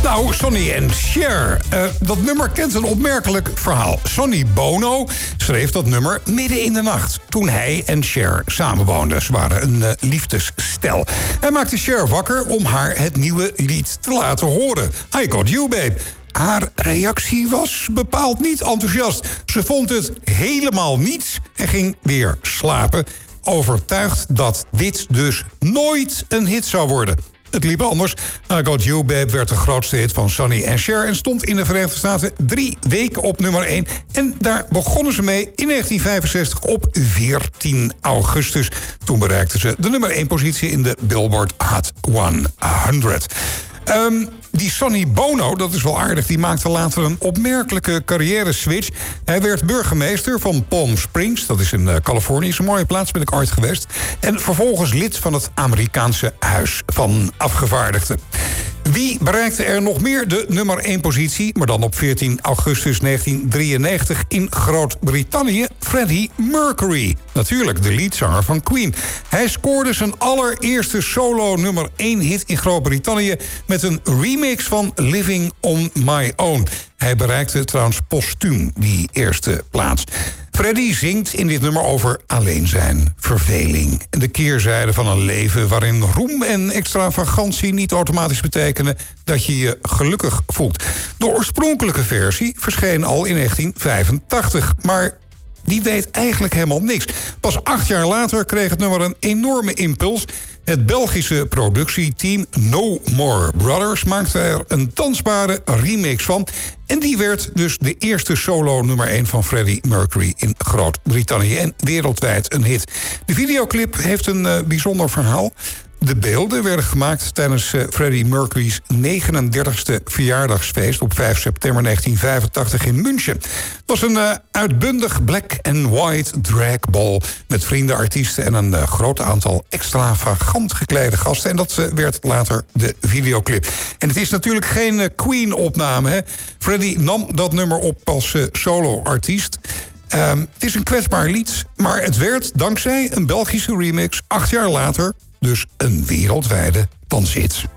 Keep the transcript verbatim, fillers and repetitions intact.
Nou, Sonny en Cher. Uh, dat nummer kent een opmerkelijk verhaal. Sonny Bono schreef dat nummer midden in de nacht, toen hij en Cher samenwoonden. Ze waren een uh, liefdesstel. Hij maakte Cher wakker om haar het nieuwe lied te laten horen. I Got You, Babe. Haar reactie was bepaald niet enthousiast. Ze vond het helemaal niets en ging weer slapen, overtuigd dat dit dus nooit een hit zou worden. Het liep anders. I Got You, Babe werd de grootste hit van Sonny en Cher en stond in de Verenigde Staten drie weken op nummer één. En daar begonnen ze mee in negentien vijfenzestig op veertien augustus. Toen bereikten ze de nummer één positie in de Billboard Hot honderd. Um, die Sonny Bono, dat is wel aardig, die maakte later een opmerkelijke carrière-switch. Hij werd burgemeester van Palm Springs, dat is in uh, Californië, is een mooie plaats, ben ik ooit geweest. En vervolgens lid van het Amerikaanse Huis van Afgevaardigden. Wie bereikte er nog meer de nummer één positie, maar dan op veertien augustus negentien drieënnegentig in Groot-Brittannië? Freddie Mercury. Natuurlijk, de leadzanger van Queen. Hij scoorde zijn allereerste solo nummer één hit in Groot-Brittannië met een remix van Living on My Own. Hij bereikte trouwens postuum die eerste plaats. Freddie zingt in dit nummer over alleen zijn, verveling en de keerzijde van een leven waarin roem en extravagantie niet automatisch betekenen dat je je gelukkig voelt. De oorspronkelijke versie verscheen al in negentien vijfentachtig, maar die weet eigenlijk helemaal niks. Pas acht jaar later kreeg het nummer een enorme impuls. Het Belgische productieteam No More Brothers maakte er een dansbare remix van. En die werd dus de eerste solo nummer één van Freddie Mercury in Groot-Brittannië en wereldwijd een hit. De videoclip heeft een uh, bijzonder verhaal. De beelden werden gemaakt tijdens uh, Freddie Mercury's negenendertigste verjaardagsfeest op vijf september negentien vijfentachtig in München. Het was een uh, uitbundig black and white dragball met vrienden, artiesten en een uh, groot aantal extravagant geklede gasten. En dat uh, werd later de videoclip. En het is natuurlijk geen uh, Queen-opname, hè. Freddie nam dat nummer op als uh, solo-artiest. Um, het is een kwetsbaar lied, maar het werd dankzij een Belgische remix acht jaar later dus een wereldwijde danshit.